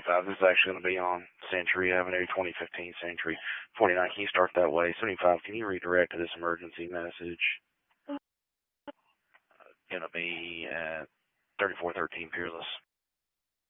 75. This is actually going to be on Century Avenue, 2015 Century. 49, can you start that way? 75, can you redirect to this emergency message? Going to be at 3413 Peerless.